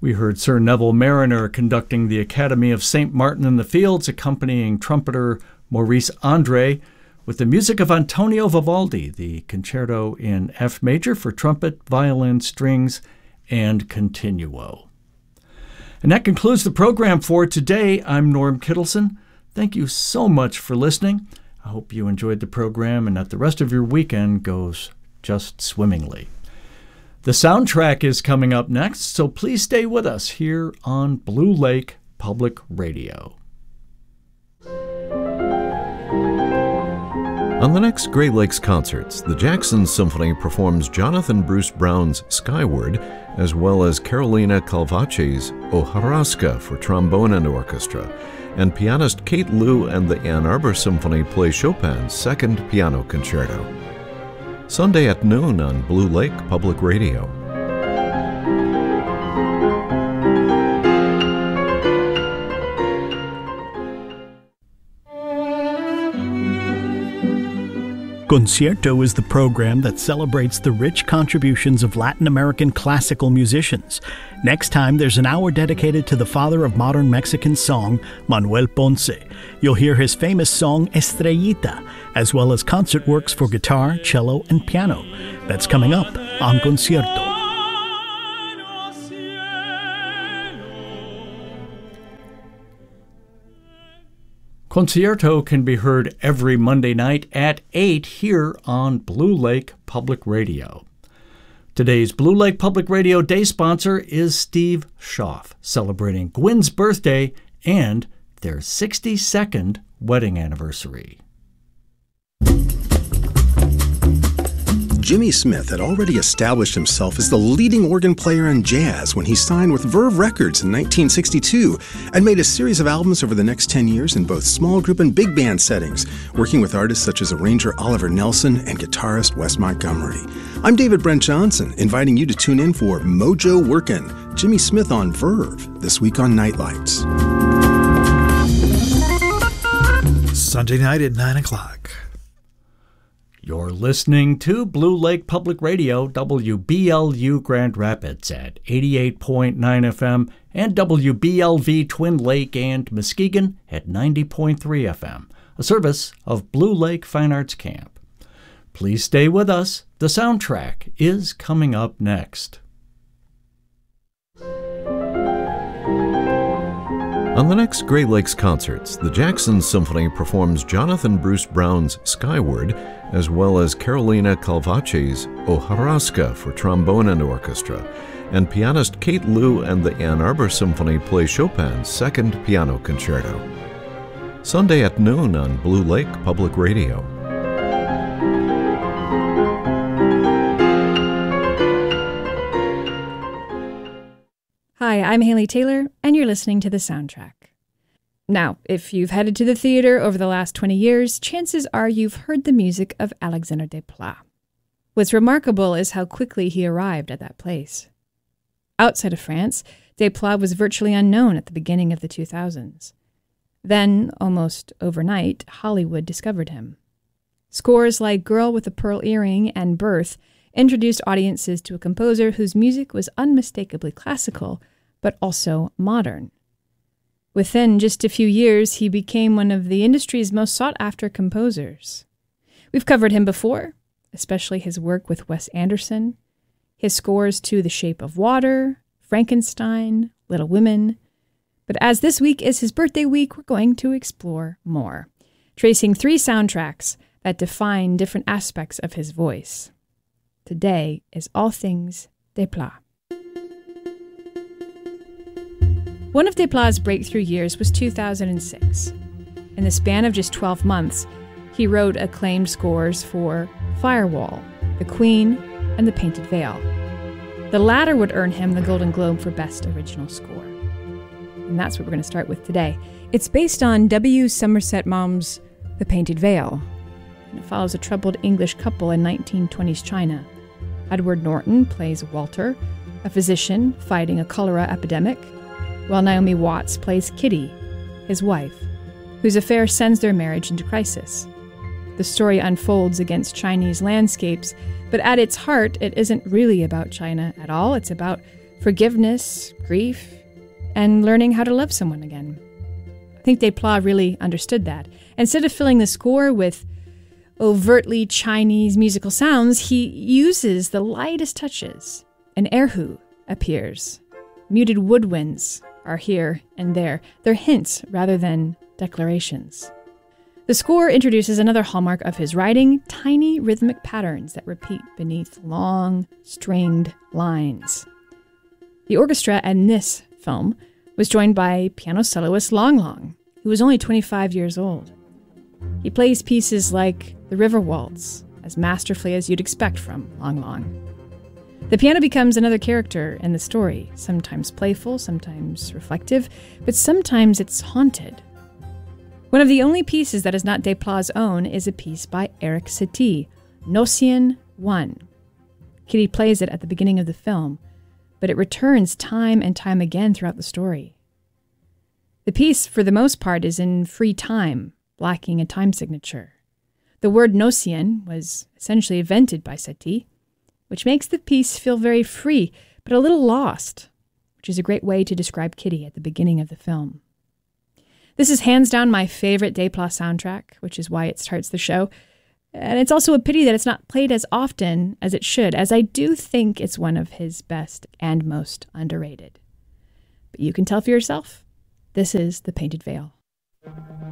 We heard Sir Neville Marriner conducting the Academy of St. Martin in the Fields, accompanying trumpeter Maurice Andre with the music of Antonio Vivaldi, the Concerto in F major for trumpet, violin, strings, and continuo. And that concludes the program for today. I'm Norm Kittleson. Thank you so much for listening. I hope you enjoyed the program and that the rest of your weekend goes just swimmingly. The soundtrack is coming up next, so please stay with us here on Blue Lake Public Radio. On the next Great Lakes Concerts, the Jackson Symphony performs Jonathan Bruce Brown's Skyward, as well as Carolina Calvace's Hojarasca for trombone and orchestra, and pianist Kate Liu and the Ann Arbor Symphony play Chopin's Second Piano Concerto. Sunday at noon on Blue Lake Public Radio. Concierto is the program that celebrates the rich contributions of Latin American classical musicians. Next time, there's an hour dedicated to the father of modern Mexican song, Manuel Ponce. You'll hear his famous song, Estrellita, as well as concert works for guitar, cello, and piano. That's coming up on Concierto. Concierto can be heard every Monday night at 8 here on Blue Lake Public Radio. Today's Blue Lake Public Radio Day sponsor is Steve Schaff, celebrating Gwen's birthday and their 62nd wedding anniversary. Jimmy Smith had already established himself as the leading organ player in jazz when he signed with Verve Records in 1962 and made a series of albums over the next 10 years in both small group and big band settings, working with artists such as arranger Oliver Nelson and guitarist Wes Montgomery. I'm David Brent Johnson, inviting you to tune in for Mojo Workin', Jimmy Smith on Verve, this week on Nightlights. Sunday night at 9 o'clock. You're listening to Blue Lake Public Radio, WBLU Grand Rapids at 88.9 FM and WBLV Twin Lake and Muskegon at 90.3 FM, a service of Blue Lake Fine Arts Camp. Please stay with us. The soundtrack is coming up next. On the next Great Lakes Concerts, the Jackson Symphony performs Jonathan Bruce Brown's Skyward, as well as Carolina Calvace's Hojarasca for trombone and orchestra, and pianist Kate Liu and the Ann Arbor Symphony play Chopin's Second Piano Concerto. Sunday at noon on Blue Lake Public Radio. Hi, I'm Haley Taylor, and you're listening to The Soundtrack. Now, if you've headed to the theater over the last 20 years, chances are you've heard the music of Alexandre Desplat. What's remarkable is how quickly he arrived at that place. Outside of France, Desplat was virtually unknown at the beginning of the 2000s. Then, almost overnight, Hollywood discovered him. Scores like Girl with a Pearl Earring and Birth introduced audiences to a composer whose music was unmistakably classical, but also modern. Within just a few years, he became one of the industry's most sought-after composers. We've covered him before, especially his work with Wes Anderson, his scores to The Shape of Water, Frankenstein, Little Women. But as this week is his birthday week, we're going to explore more, tracing 3 soundtracks that define different aspects of his voice. Today is all things Desplat. One of Desplat's breakthrough years was 2006. In the span of just 12 months, he wrote acclaimed scores for Firewall, The Queen, and The Painted Veil. The latter would earn him the Golden Globe for Best Original Score. And that's what we're going to start with today. It's based on W. Somerset Maugham's The Painted Veil, and it follows a troubled English couple in 1920s China. Edward Norton plays Walter, a physician fighting a cholera epidemic, while Naomi Watts plays Kitty, his wife, whose affair sends their marriage into crisis. The story unfolds against Chinese landscapes, but at its heart, it isn't really about China at all. It's about forgiveness, grief, and learning how to love someone again. I think Desplat really understood that. Instead of filling the score with overtly Chinese musical sounds, he uses the lightest touches. An erhu appears. Muted woodwinds are here and there. They're hints rather than declarations. The score introduces another hallmark of his writing, tiny rhythmic patterns that repeat beneath long, stringed lines. The orchestra in this film was joined by piano soloist Long Long, who was only 25 years old. He plays pieces like the River Waltz as masterfully as you'd expect from Long Long. The piano becomes another character in the story, sometimes playful, sometimes reflective, but sometimes it's haunted. One of the only pieces that is not Desplat's own is a piece by Erik Satie, Nocien 1. Kitty plays it at the beginning of the film, but it returns time and time again throughout the story. The piece, for the most part, is in free time, lacking a time signature. The word Nocien was essentially invented by Satie, which makes the piece feel very free, but a little lost, which is a great way to describe Kitty at the beginning of the film. This is hands down my favorite Desplat soundtrack, which is why it starts the show. And it's also a pity that it's not played as often as it should, as I do think it's one of his best and most underrated. But you can tell for yourself. This is The Painted Veil.